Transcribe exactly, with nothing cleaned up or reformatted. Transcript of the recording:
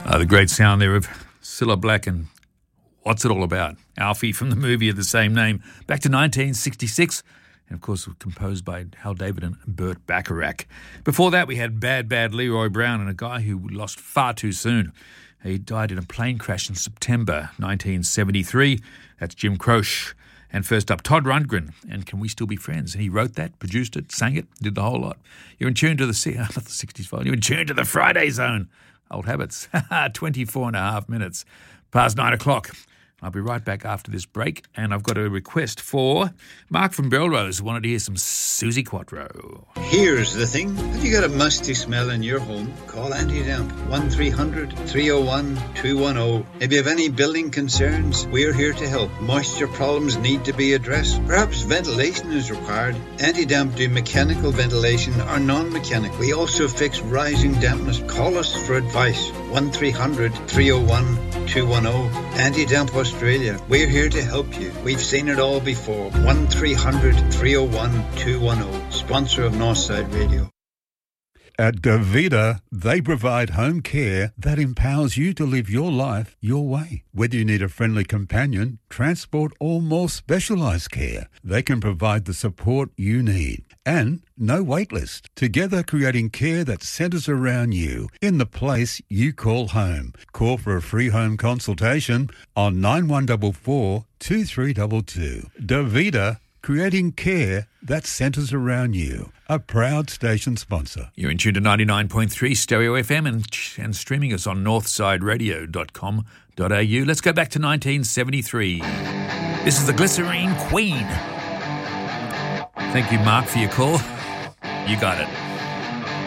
Uh, the great sound there of Cilla Black and What's It All About? Alfie from the movie of the same name. Back to nineteen sixty-six. And, of course, composed by Hal David and Burt Bacharach. Before that, we had Bad Bad Leroy Brown and a guy who lost far too soon. He died in a plane crash in September nineteen seventy-three. That's Jim Croce. And first up, Todd Rundgren, and Can We Still Be Friends? And he wrote that, produced it, sang it, did the whole lot. You're in tune to the, not the sixties file, you're in tune to the Friday Zone. Old habits. twenty-four and a half minutes past nine o'clock. I'll be right back after this break, and I've got a request for Mark from Belrose who wanted to hear some Susie Quattro. Here's the thing. Have you got a musty smell in your home? Call Anti-Damp. one three hundred, three oh one, two one oh. If you have any building concerns, we're here to help. Moisture problems need to be addressed. Perhaps ventilation is required. Anti-Damp do mechanical ventilation or non-mechanical. We also fix rising dampness. Call us for advice. one three hundred, three oh one, two one oh. Anti-Damp Australia. We're here to help you. We've seen it all before. one three hundred, three oh one, two one oh. Sponsor of Northside Radio. At Davida, they provide home care that empowers you to live your life your way. Whether you need a friendly companion, transport, or more specialised care, they can provide the support you need. And no wait list. Together creating care that centres around you in the place you call home. Call for a free home consultation on nine one four four, two three two two. Davida, creating care that centres around you. A proud station sponsor. You're in tune to ninety-nine point three Stereo F M and, and streaming us on northside radio dot com dot a u. Let's go back to nineteen seventy-three. This is the Glycerine Queen. Thank you, Mark, for your call. You got it.